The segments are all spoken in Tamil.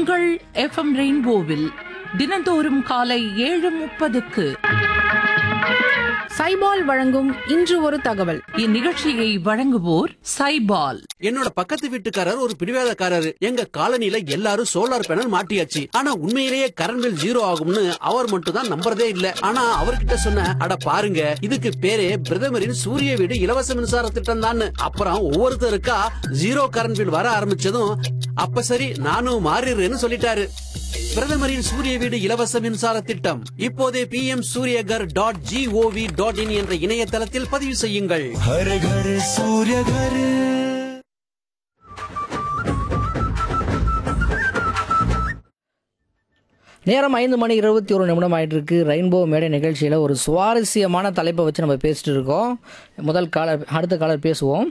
உங்கள் எஃப்எம் ரெயின்போவில் தினந்தோறும் காலை 7:30க்கு சைபால் வழங்கும் இன்று ஒரு தகவல். இந்நிகழ்ச்சியை வழங்குவோர் சைபால். என்னோட பக்கத்து வீட்டுக்காரர் ஒரு பிடிவாதக்காரரு. எங்க காலனில எல்லாரும் சோலார் பேனல் மாட்டியாச்சு. ஆனா உண்மையிலேயே கரண்ட் பில் 0 ஆகும்னு அவர் மட்டும் தான் நம்புறதே இல்ல. ஆனா அவர்கிட்ட சொன்ன, அட பாருங்க, இதுக்கு பேரே பிரதமரின் சூரிய வீடு இலவச மின்சார திட்டம் தான். அப்புறம் ஒவ்வொருத்தருக்கா 0 கரண்ட் பில் வர ஆரம்பிச்சதும், அப்ப சரி நானும் மாறிடுறேன்னு சொல்லிட்டாரு. பிரதமரின் சூரிய வீடு இலவச மின்சார திட்டம் இப்போதே pmsuryagar.gov.in என்ற இணையதளத்தில் பதிவு செய்யுங்கள். हर घर सूर्य घर. நேரம் 5:21 ஆயிட்டு இருக்கு. ரெயின்போ மேடை நிகழ்ச்சியில் ஒரு சுவாரஸ்யமான தலைப்பை வச்சு நம்ம பேசிட்டு இருக்கோம். அடுத்த காலர் பேசுவோம்.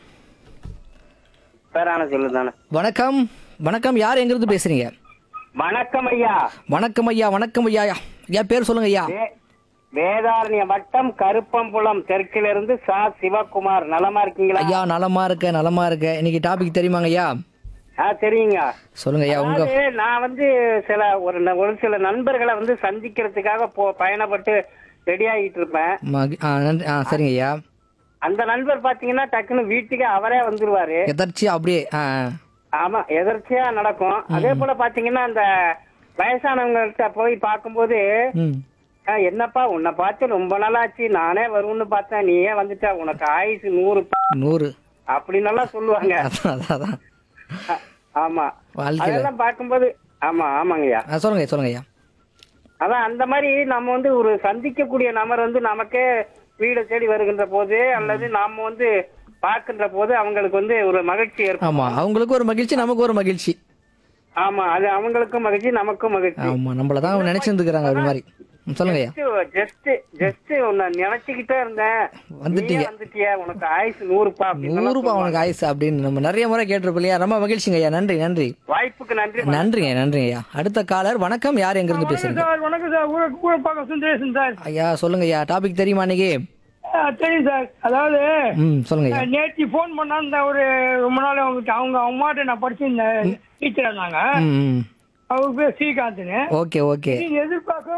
வணக்கம். வணக்கம், யார் எங்கிருந்து பேசுறீங்க? வணக்கம் ஐயா. வணக்கம் ஐயா. வணக்கம் ஐயா. ஐயா பேர் சொல்லுங்க ஐயா. வேதாரண்ய வட்டம் கருப்பம்புலம் தெற்கிலிருந்து சா சிவகுமார். நலமா இருக்கீங்களா? ஐயா நலமா இருக்க. இன்னைக்கு டாபிக் தெரியுமாங்க ஐயா? தெரியுங்க. சொல்லுங்க ஐயா. உங்க நான் வந்து ஒரு சில நண்பர்களை வந்து சந்திக்கிறதுக்காக பயணப்பட்டு ரெடி ஆகிட்டு இருப்பேன். சரிங்க ஐயா. அந்த நண்பர் பாத்தீங்கன்னா டக்குன்னு வீட்டுக்கு அவரே வந்துருவாரு. எதர்ச்சியா அப்படியே? ஆமா, எதர்ச்சியா நடக்கும். அதே போல பாத்தீங்கன்னா அந்த வயசானவங்கள்ட்ட போய் பார்க்கும்போது, என்னப்பா உன்னை பார்த்து ரொம்ப நாளாச்சு, நானே வரும்னு பார்த்தேன், நீயே வந்துட்டா, உனக்கு ஆயுசு 100 அப்படின்னு எல்லாம் சொல்லுவாங்க. ஆமா, அதெல்லாம் பார்க்கும்போது ஆமாங்கய்யா. சொல்லுங்க ஐயா. அதான் அந்த மாதிரி நம்ம வந்து ஒரு சந்திக்கக்கூடிய நபர் வந்து நமக்கே வீடு தேடி வருகின்ற போது அல்லது நாம வந்து பார்க்கின்ற போது அவங்களுக்கு வந்து ஒரு மகிழ்ச்சி ஏற்படும். ஆமா, அவங்களுக்கு ஒரு மகிழ்ச்சி, நமக்கு ஒரு மகிழ்ச்சி. ஆமா, அது அவங்களுக்கும் மகிழ்ச்சி, நமக்கும் மகிழ்ச்சி. ஆமா, நம்மளதான் நினைச்சிருந்துக்கிறாங்க அது மாதிரி. சொல்லுங்க ஐயா. ஜஸ்ட் நினைச்சுக்கிட்டே இருந்தேன், வந்துட்டியா, உனக்கு ஆயுசு 100 உனக்கு ஆயுசு அப்படின்னு நம்ம நிறைய முறை கேட்டிருப்போம் இல்லையா? ரொம்ப மகிழ்ச்சிங்க ஐயா. நன்றி. வாய்ப்புக்கு நன்றிங்க ஐயா. அடுத்த காலர். வணக்கம், யார் எங்க இருந்து பேசுறீங்க? வணக்கம் சார், சுந்தரேசன் சார். ஐயா சொல்லுங்க ஐயா. டாபிக் தெரியுமா இன்னைக்கு? தெரியும் சார். அதாவது சொல்லுங்க. நேற்று போன் பண்ணா இந்த ஒரு ரொம்ப நாள் அவங்க அம்மாட்ட நான் படிச்சிருந்தேன், டீச்சர் இருந்தாங்க. அவங்க பேர் ஸ்ரீகாந்த்னு. ஓகே. எதிர்பார்க்க